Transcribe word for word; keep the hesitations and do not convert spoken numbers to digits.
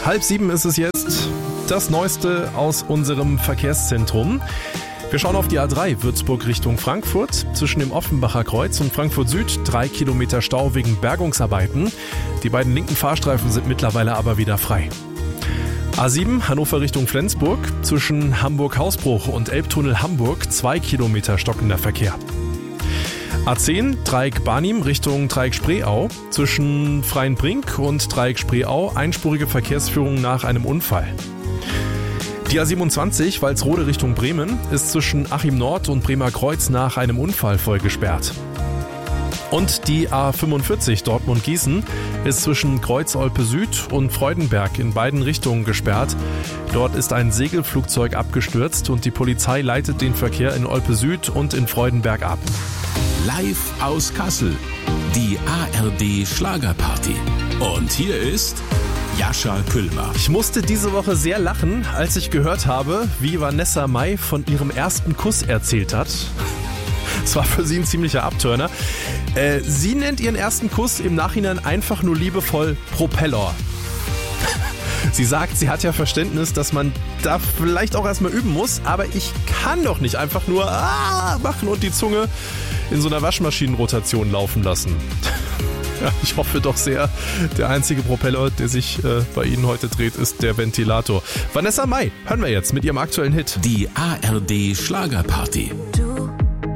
Halb sieben ist es jetzt. Das Neueste aus unserem Verkehrszentrum. Wir schauen auf die A drei Würzburg Richtung Frankfurt. Zwischen dem Offenbacher Kreuz und Frankfurt Süd drei Kilometer Stau wegen Bergungsarbeiten. Die beiden linken Fahrstreifen sind mittlerweile aber wieder frei. A sieben Hannover Richtung Flensburg. Zwischen Hamburg-Hausbruch und Elbtunnel Hamburg zwei Kilometer stockender Verkehr. A zehn Dreieck Barnim Richtung Dreieck Spreeau. Zwischen Freienbrink und Dreieck Spreeau einspurige Verkehrsführung nach einem Unfall. Die A siebenundzwanzig Walsrode Richtung Bremen ist zwischen Achim Nord und Bremer Kreuz nach einem Unfall voll gesperrt. Und die A fünfundvierzig Dortmund-Gießen ist zwischen Kreuz-Olpe Süd und Freudenberg in beiden Richtungen gesperrt. Dort ist ein Segelflugzeug abgestürzt und die Polizei leitet den Verkehr in Olpe Süd und in Freudenberg ab. Live aus Kassel, die A R D Schlagerparty. Und hier ist Jascha Küllmer. Ich musste diese Woche sehr lachen, als ich gehört habe, wie Vanessa Mai von ihrem ersten Kuss erzählt hat. Es war für sie ein ziemlicher Abturner. Äh, sie nennt ihren ersten Kuss im Nachhinein einfach nur liebevoll Propeller. Sie sagt, sie hat ja Verständnis, dass man da vielleicht auch erstmal üben muss, aber ich kann doch nicht einfach nur ah machen und die Zunge in so einer Waschmaschinenrotation laufen lassen. Ja, ich hoffe doch sehr, der einzige Propeller, der sich äh, bei Ihnen heute dreht, ist der Ventilator. Vanessa Mai hören wir jetzt mit ihrem aktuellen Hit. Die A R D Schlagerparty.